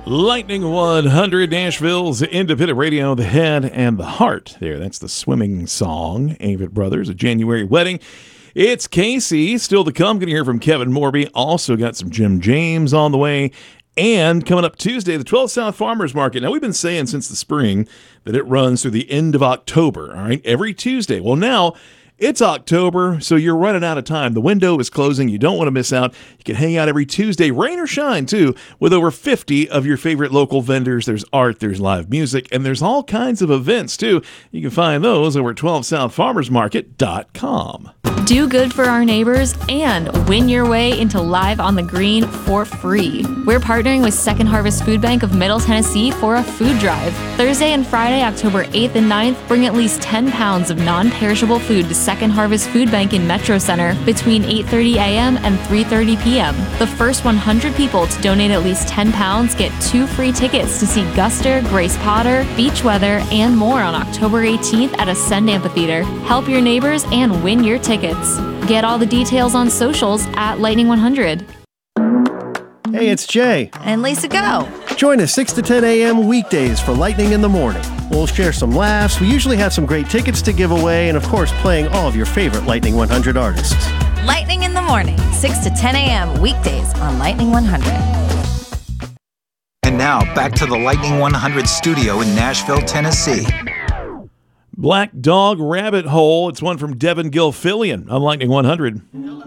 Lightning 100, Nashville's independent radio, the head and the heart. There, that's the swimming song. Avett Brothers, a January wedding. It's Casey, still to come. Going to hear from Kevin Morby. Also got some Jim James on the way. And coming up Tuesday, the 12 South Farmers Market. Now, we've been saying since the spring that it runs through the end of October, all right, every Tuesday. Well, now it's October, so you're running out of time. The window is closing. You don't want to miss out. You can hang out every Tuesday, rain or shine, too, with over 50 of your favorite local vendors. There's art, there's live music, and there's all kinds of events, too. You can find those over at 12southfarmersmarket.com. Do good for our neighbors and win your way into Live on the Green for free. We're partnering with Second Harvest Food Bank of Middle Tennessee for a food drive. Thursday and Friday, October 8th and 9th, bring at least 10 pounds of non-perishable food to Second Harvest Food Bank in Metro Center between 8:30 a.m. and 3:30 p.m. The first 100 people to donate at least 10 pounds get 2 free tickets to see Guster, Grace Potter, Beach Weather, and more on October 18th at Ascend Amphitheater. Help your neighbors and win your tickets. Get all the details on socials at Lightning 100. Hey, it's Jay. And Lisa Go. Join us 6 to 10 a.m. weekdays for Lightning in the Morning. We'll share some laughs. We usually have some great tickets to give away and, of course, playing all of your favorite Lightning 100 artists. Lightning in the Morning, 6 to 10 a.m. weekdays on Lightning 100. And now, back to the Lightning 100 studio in Nashville, Tennessee. Black Dog Rabbit Hole. It's one from Devin Gilfillian on Lightning 100.